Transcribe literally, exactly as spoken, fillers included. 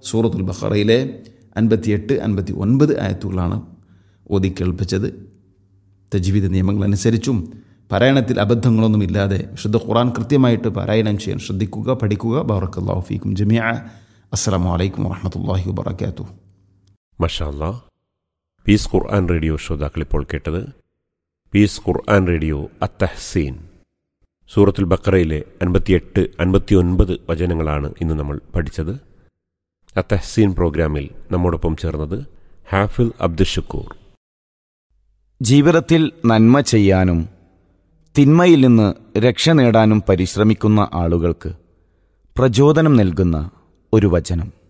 സൂറത്തുൽ ബഖറയിലെ അൻപത്തിയെട്ട് അൻപത്തി ഒൻപത് ആയത്തുകളാണ് ഓതി കേൾപ്പിച്ചത്. തജ്വീദ് നിയമങ്ങളനുസരിച്ചും പാരായണത്തിൽ അബദ്ധങ്ങളൊന്നുമില്ലാതെ വിശുദ്ധ ഖുർആൻ കൃത്യമായിട്ട് പാരായണം ചെയ്യാൻ ശ്രദ്ധിക്കുക, പഠിക്കുക. ബറക്കല്ലാഹു ഫീക്കും ജമീഅ. അസ്സലാമു അലൈക്കും വറഹ്മത്തുള്ളാഹി വബറകാതുഹു. മാഷാ അല്ലാഹ്. പീസ് ഖുർആൻ റേഡിയോ ശ്രോതാക്കൾ ഇപ്പോൾ കേട്ടത് പീസ് ഖുർആൻ റേഡിയോ അത്തഹ്സീൻ. സൂറത്തുൽ ബഖറയിലെ അൻപത്തിയെട്ട് അൻപത്തി ഒൻപത് വചനങ്ങളാണ് ഇന്ന് നമ്മൾ പഠിച്ചത്. അത്തഹ്സീൻ പ്രോഗ്രാമിൽ നമ്മോടൊപ്പം ചേർന്നത് ഹാഫിൽ അബ്ദുഷക്കൂർ. ജീവിതത്തിൽ നന്മ ചെയ്യാനും തിന്മയിൽ നിന്ന് രക്ഷ നേടാനും പരിശ്രമിക്കുന്ന ആളുകൾക്ക് പ്രചോദനം നൽകുന്ന ഒരു വചനം.